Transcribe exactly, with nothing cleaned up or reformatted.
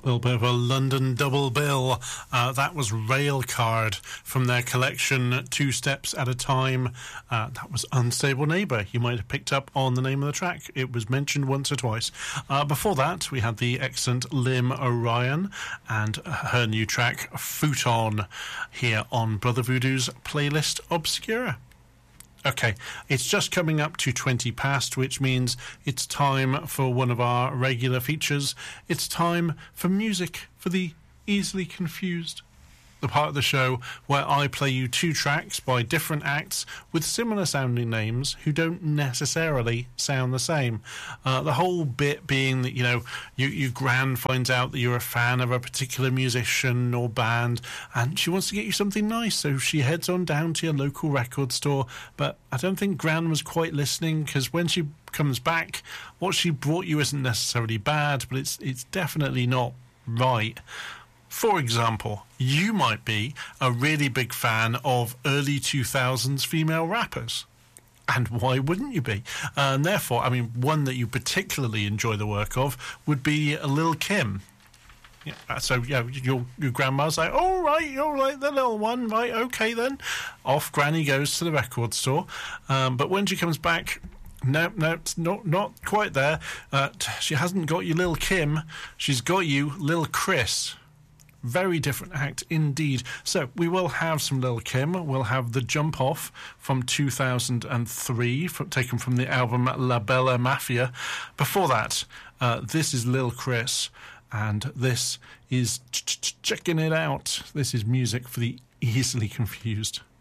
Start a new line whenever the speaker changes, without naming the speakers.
A little bit of a London double bill. Uh, that was Railcard from their collection Two Steps at a Time. Uh, that was Unstable Neighbour. You might have picked up on the name of the track. It was mentioned once or twice. Uh, before that, we had the excellent Lim Orion and her new track Futon here on Brother Voodoo's playlist Obscura. Okay, it's just coming up to twenty past, which means it's time for one of our regular features. It's time for music for the easily confused. The part of the show where I play you two tracks by different acts with similar sounding names who don't necessarily sound the same. Uh, the whole bit being that, you know, you, your gran finds out that you're a fan of a particular musician or band and she wants to get you something nice, so she heads on down to your local record store. But I don't think Gran was quite listening, because when she comes back, what she brought you isn't necessarily bad, but it's it's definitely not right. For example, you might be a really big fan of early two thousands female rappers. And why wouldn't you be? Uh, and therefore, I mean, one that you particularly enjoy the work of would be Lil' Kim. Yeah, so, yeah, your, your grandma's like, all right, all right, the little one, right, okay then. Off Granny goes to the record store. Um, but when she comes back... No, no, it's not, not quite there. Uh, she hasn't got you Lil' Kim. She's got you Lil' Chris. Very different act indeed. So we will have some Lil' Kim. We'll have The Jump Off from two thousand three, from, taken from the album La Bella Mafia. Before that, uh, this is Lil' Chris, and this is Checking It Out. This is music for the easily confused.